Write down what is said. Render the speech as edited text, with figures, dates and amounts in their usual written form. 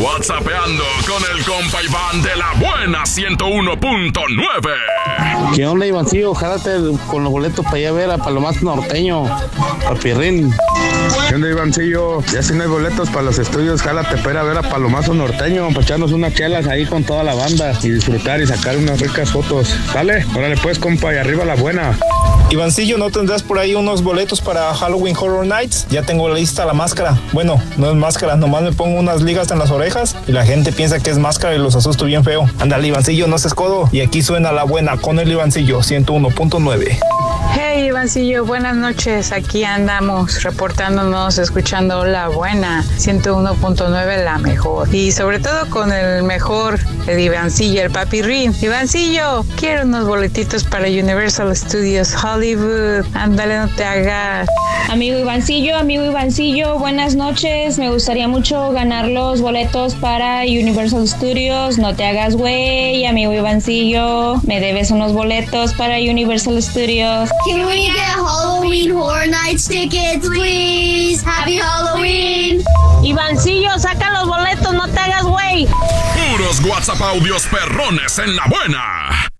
WhatsAppeando con el compa Iván de la buena 101.9. ¿Qué onda, Ivancillo? Jálate con los boletos para ir a ver a Palomazo Norteño, a Pirrín. ¿Qué onda, Ivancillo? Ya si no hay boletos para los estudios, jálate para ir a ver a Palomazo Norteño, para echarnos unas chelas ahí con toda la banda y disfrutar y sacar unas ricas fotos. ¿Sale? Órale pues, compa, y arriba la buena. Ivancillo, ¿no tendrás por ahí unos boletos para Halloween Horror Nights? Ya tengo lista la máscara. Bueno, no es máscara, nomás me pongo unas ligas en las orejas y la gente piensa que es máscara y los asusto bien feo. Ándale, Ivancillo, no seas codo. Y aquí suena la buena con el Ivancillo 101.9. Hey, Ivancillo, buenas noches. Aquí andamos reportándonos, escuchando la buena 101.9, la mejor. Y sobre todo con el mejor, el Ivancillo, el Papi Rin. Ivancillo, quiero unos boletitos para Universal Studios Hollywood. Ándale, no te hagas. Amigo Ivancillo, buenas noches. Me gustaría mucho ganar los boletos para Universal Studios. No te hagas güey, amigo Ivancillo. Me debes unos boletos para Universal Studios. Can we get Halloween Horror Nights tickets, please? Happy Halloween. Ivancillo, saca los boletos, no te hagas güey. Puros WhatsApp audios perrones en la buena.